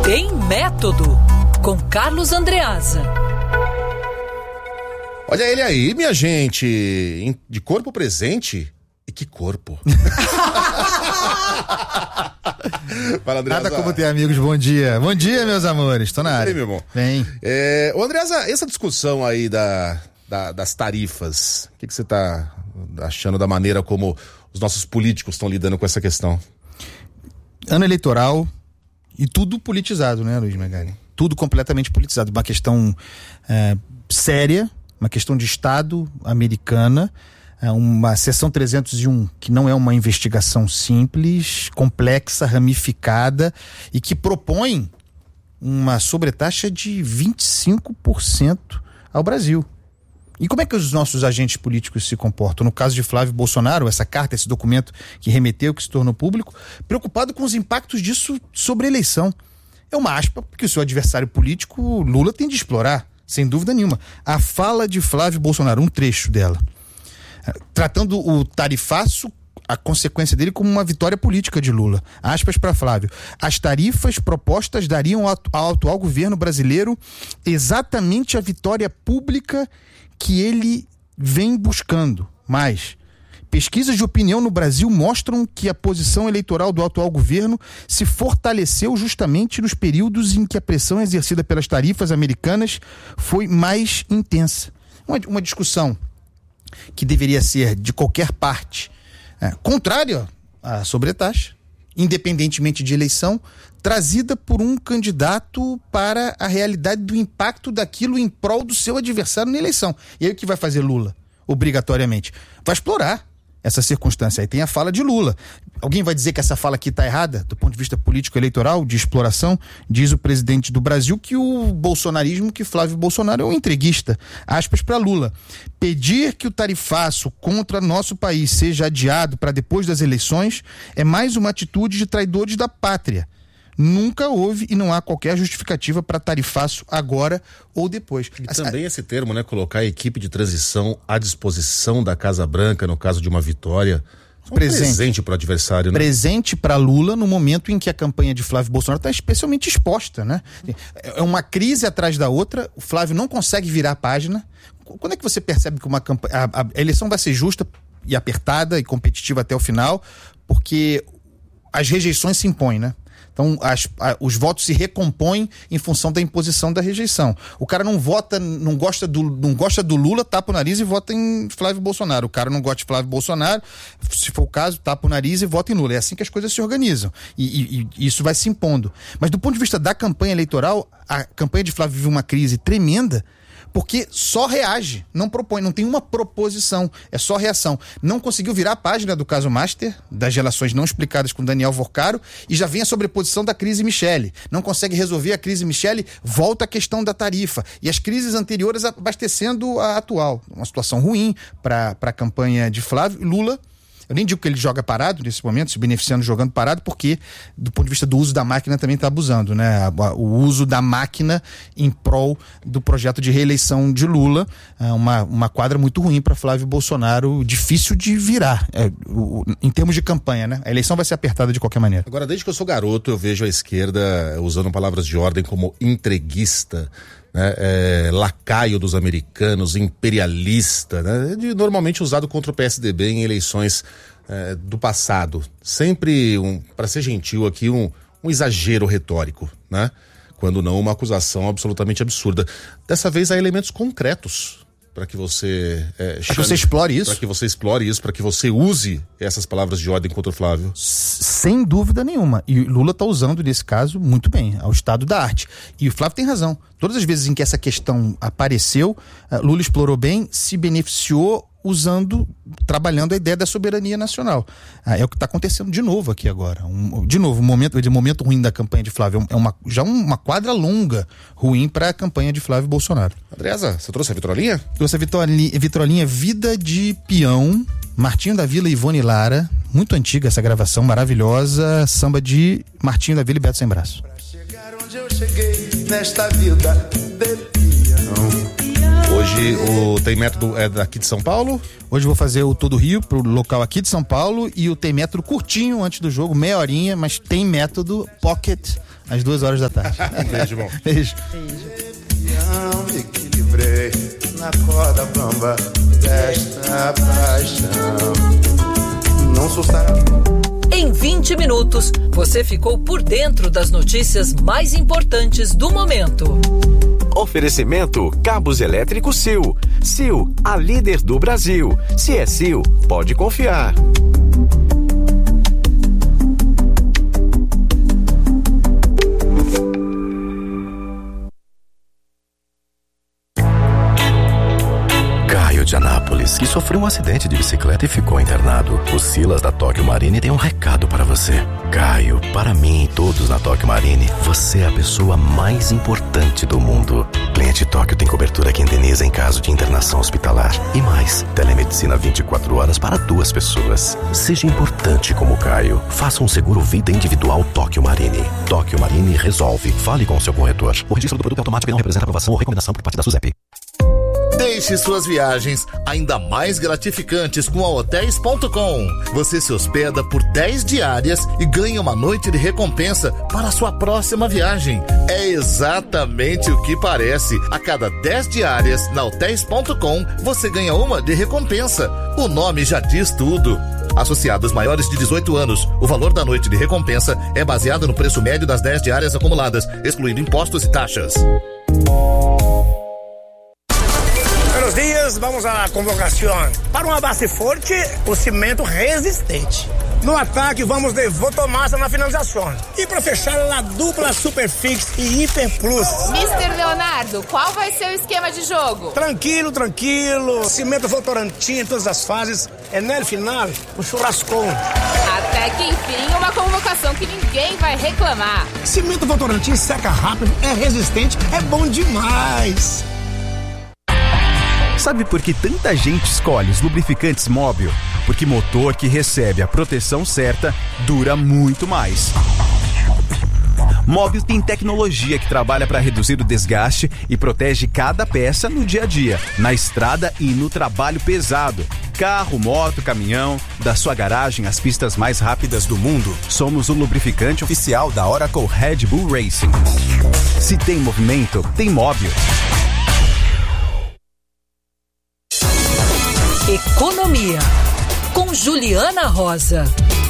Tem Método, com Carlos Andreasa. Olha ele aí, minha gente, de corpo presente. E que corpo. Fala, Andreasa. Nada como ter amigos, bom dia. Bom dia, meus amores, tô na área. E aí, meu irmão? Vem. Ô, Andreasa, essa discussão aí das tarifas, o que você tá achando da maneira como os nossos políticos estão lidando com essa questão? Ano eleitoral e tudo politizado, né, Luiz Megali? Tudo completamente politizado. Uma questão séria, uma questão de Estado americana, uma seção 301 que não é uma investigação simples, complexa, ramificada e que propõe uma sobretaxa de 25% ao Brasil. E como é que os nossos agentes políticos se comportam? No caso de Flávio Bolsonaro, essa carta, esse documento que remeteu, que se tornou público, preocupado com os impactos disso sobre a eleição. É uma aspa que o seu adversário político, Lula, tem de explorar, sem dúvida nenhuma. A fala de Flávio Bolsonaro, um trecho dela, tratando o tarifaço, a consequência dele, como uma vitória política de Lula. Aspas para Flávio. As tarifas propostas dariam ao atual governo brasileiro exatamente a vitória pública que ele vem buscando. Mas pesquisas de opinião no Brasil mostram que a posição eleitoral do atual governo se fortaleceu justamente nos períodos em que a pressão exercida pelas tarifas americanas foi mais intensa. Uma discussão que deveria ser de qualquer parte contrária à sobretaxa, independentemente de eleição, trazida por um candidato para a realidade do impacto daquilo em prol do seu adversário na eleição. E aí o que vai fazer Lula, obrigatoriamente? Vai explorar essa circunstância. Aí tem a fala de Lula. Alguém vai dizer que essa fala aqui está errada, do ponto de vista político-eleitoral, de exploração? Diz o presidente do Brasil que o bolsonarismo, que Flávio Bolsonaro é um entreguista. Aspas para Lula. Pedir que o tarifaço contra nosso país seja adiado para depois das eleições é mais uma atitude de traidores da pátria. Nunca houve e não há qualquer justificativa para tarifaço agora ou depois. E também esse termo, né? Colocar a equipe de transição à disposição da Casa Branca no caso de uma vitória. Presente para o adversário, né? Presente para Lula no momento em que a campanha de Flávio Bolsonaro está especialmente exposta, né? É uma crise atrás da outra. O Flávio não consegue virar a página. Quando é que você percebe que uma campanha, a eleição vai ser justa e apertada e competitiva até o final? Porque as rejeições se impõem, né? Então, os votos se recompõem em função da imposição da rejeição. O cara não vota, não gosta do Lula, tapa o nariz e vota em Flávio Bolsonaro. O cara não gosta de Flávio Bolsonaro, se for o caso, tapa o nariz e vota em Lula. É assim que as coisas se organizam. E isso vai se impondo. Mas do ponto de vista da campanha eleitoral, a campanha de Flávio vive uma crise tremenda, porque só reage, não propõe, não tem uma proposição, é só reação. Não conseguiu virar a página do caso Master, das relações não explicadas com Daniel Vorcaro, e já vem a sobreposição da crise Michele. Não consegue resolver a crise Michele, volta a questão da tarifa. E as crises anteriores abastecendo a atual. Uma situação ruim para a campanha de Flávio. Lula, eu nem digo que ele joga parado nesse momento, se beneficiando jogando parado, porque do ponto de vista do uso da máquina também está abusando, né? O uso da máquina em prol do projeto de reeleição de Lula, uma quadra muito ruim para Flávio Bolsonaro, difícil de virar, em termos de campanha, né? A eleição vai ser apertada de qualquer maneira. Agora, desde que eu sou garoto, eu vejo a esquerda usando palavras de ordem como entreguista, né, lacaio dos americanos, imperialista, né, normalmente usado contra o PSDB em eleições do passado. Sempre, para ser gentil aqui, um exagero retórico, né? Quando não uma acusação absolutamente absurda. Dessa vez há elementos concretos para que você para que você explore isso. Para que você explore isso, para que você use essas palavras de ordem contra o Flávio. Sem dúvida nenhuma. E Lula está usando, nesse caso, muito bem, ao estado da arte. E o Flávio tem razão. Todas as vezes em que essa questão apareceu, Lula explorou bem, se beneficiou trabalhando a ideia da soberania nacional. É o que está acontecendo de novo aqui agora. Um momento ruim da campanha de Flávio. Já uma quadra longa ruim para a campanha de Flávio Bolsonaro. Andreasa, você trouxe a vitrolinha? Trouxe a vitrolinha Vida de Peão, Martinho da Vila e Ivone Lara. Muito antiga essa gravação, maravilhosa. Samba de Martinho da Vila e Beto Sem Braço. Pra chegar onde eu cheguei nesta vida de peão. Hoje tem método daqui de São Paulo? Hoje eu vou fazer o Todo Rio pro local aqui de São Paulo e o tem método curtinho antes do jogo, meia horinha, mas tem método pocket às 2h da tarde. Beijo, bom. Beijo. Me equilibrei na corda bamba desta paixão. Não sou Em 20 minutos, você ficou por dentro das notícias mais importantes do momento. Oferecimento Cabos Elétricos Sil. Sil, a líder do Brasil. Se é Sil, pode confiar. De Anápolis, que sofreu um acidente de bicicleta e ficou internado. O Silas da Tóquio Marine tem um recado para você. Caio, para mim e todos na Tóquio Marine, você é a pessoa mais importante do mundo. Cliente Tóquio tem cobertura que indeniza em caso de internação hospitalar. E mais, telemedicina 24 horas para 2 pessoas. Seja importante como Caio. Faça um seguro vida individual Tóquio Marine. Tóquio Marine resolve. Fale com o seu corretor. O registro do produto é automático e não representa aprovação ou recomendação por parte da SUSEP. Deixe suas viagens ainda mais gratificantes com a Hotéis.com. Você se hospeda por 10 diárias e ganha uma noite de recompensa para a sua próxima viagem. É exatamente o que parece. A cada 10 diárias na Hotéis.com, você ganha uma de recompensa. O nome já diz tudo. Associados maiores de 18 anos, o valor da noite de recompensa é baseado no preço médio das 10 diárias acumuladas, excluindo impostos e taxas. Buenos dias, vamos à convocação. Para uma base forte, o cimento resistente. No ataque, vamos de Votomassa na finalização. E para fechar, a dupla Superfix e Hiper Plus. Mr. Leonardo, qual vai ser o esquema de jogo? Tranquilo, tranquilo. Cimento Votorantim em todas as fases. É no final, o churrascão. Até que enfim, uma convocação que ninguém vai reclamar. Cimento Votorantim seca rápido, é resistente, é bom demais. Sabe por que tanta gente escolhe os lubrificantes Móbil? Porque motor que recebe a proteção certa dura muito mais. Móbil tem tecnologia que trabalha para reduzir o desgaste e protege cada peça no dia a dia, na estrada e no trabalho pesado. Carro, moto, caminhão, da sua garagem às pistas mais rápidas do mundo. Somos o lubrificante oficial da Oracle Red Bull Racing. Se tem movimento, tem Móbil. Economia, com Juliana Rosa.